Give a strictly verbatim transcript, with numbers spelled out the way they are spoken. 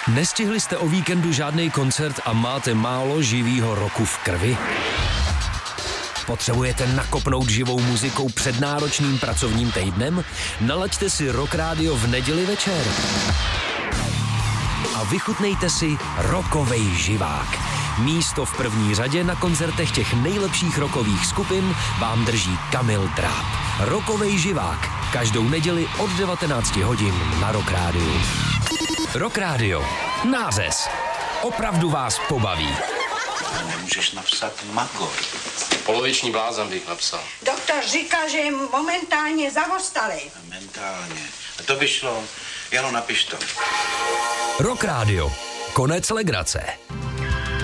Nestihli jste o víkendu žádný koncert a máte málo živýho roku v krvi? Potřebujete nakopnout živou muzikou před náročným pracovním týdnem? Nalaďte si Rock Radio v neděli večer. A vychutnejte si rockovej živák. Místo v první řadě na koncertech těch nejlepších rockových skupin vám drží Kamil Dráp. Rockovej živák. Každou neděli od devatenácti hodin na Rock Radio. Rock Radio. Nářez. Opravdu vás pobaví. Nemůžeš napsat Magor. Poloviční blázen bych napsal. Doktor říká, že je momentálně zavostalý. Momentálně. A to by šlo. Jano, napiš to. Rock Radio. Konec legrace.